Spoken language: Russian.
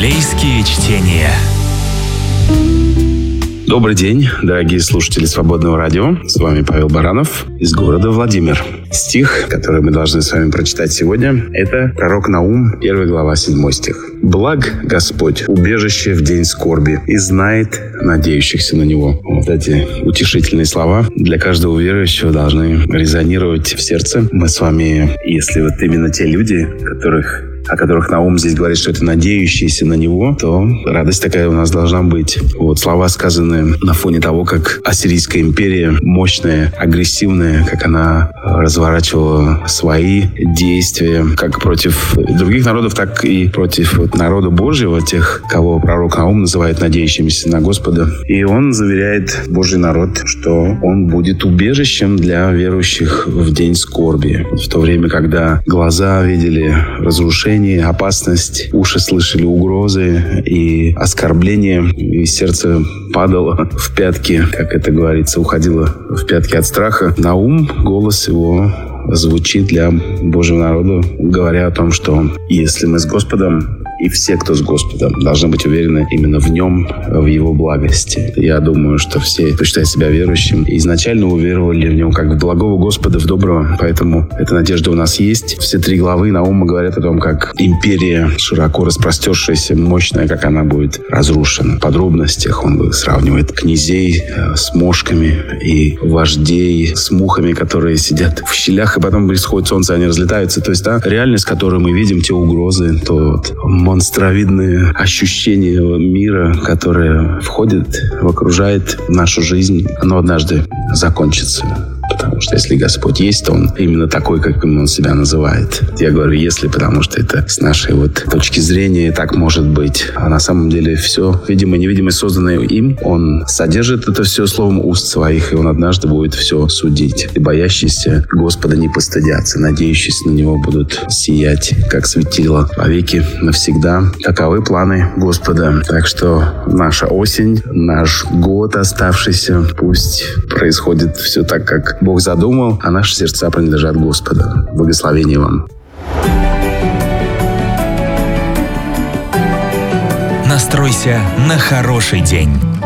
Библейские чтения. Добрый день, дорогие слушатели Свободного радио. С вами Павел Баранов из города Владимир. Стих, который мы должны с вами прочитать сегодня, это пророк Наум, 1 глава, 7 стих. «Благ Господь, убежище в день скорби, и знает надеющихся на Него». Вот эти утешительные слова для каждого верующего должны резонировать в сердце. Мы с вами, если вот именно те люди, о которых Наум здесь говорит, что это надеющиеся на него, то радость такая у нас должна быть. Вот слова, сказанные на фоне того, как Ассирийская империя, мощная, агрессивная, как она разворачивала свои действия как против других народов, так и против народа Божьего, тех, кого пророк Наум называет надеющимися на Господа. И он заверяет Божий народ, что он будет убежищем для верующих в день скорби. В то время, когда глаза видели разрушение, опасность, уши слышали угрозы и оскорбления, и сердце падало в пятки, как это говорится, уходило в пятки от страха. Наум, голос его звучит для Божьего народа, говоря о том, что если мы с Господом, и все, кто с Господом, должны быть уверены именно в Нем, в Его благости. Я думаю, что все, кто считает себя верующим, изначально уверовали в Него как в благого Господа, в доброго. Поэтому эта надежда у нас есть. Все 3 главы Наума говорят о том, как империя, широко распростершаяся, мощная, как она будет разрушена. В подробностях он сравнивает князей с мошками и вождей с мухами, которые сидят в щелях, и потом происходит солнце, они разлетаются. То есть та реальность, которую мы видим, те угрозы, то монстровидные ощущения мира, которое входит, окружает нашу жизнь, оно однажды закончится. Потому что если Господь есть, то Он именно такой, как Он себя называет. Я говорю «если», потому что это с нашей точки зрения так может быть. А на самом деле все, видимо, невидимое, созданное им, Он содержит это все словом уст своих, и Он однажды будет все судить. И боящиеся Господа не постыдятся, надеющиеся на Него будут сиять, как светило, вовеки навсегда. Таковы планы Господа. Так что наша осень, наш год оставшийся, пусть происходит все так, как Бог задумал, а наши сердца принадлежат Господу. Благословения вам. Настройся на хороший день.